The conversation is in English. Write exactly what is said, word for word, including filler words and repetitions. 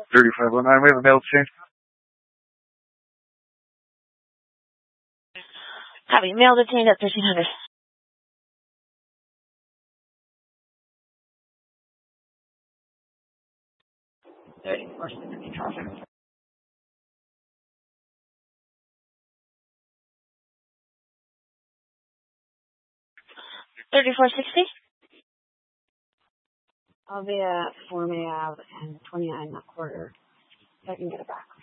thirty-five oh nine, we have a mail change. Copy. Mail detained at thirteen hundred. thirty-four sixty traffic. thirty-four sixty? I'll be at Four May Ave and twenty-nine and a quarter. If I can get it back.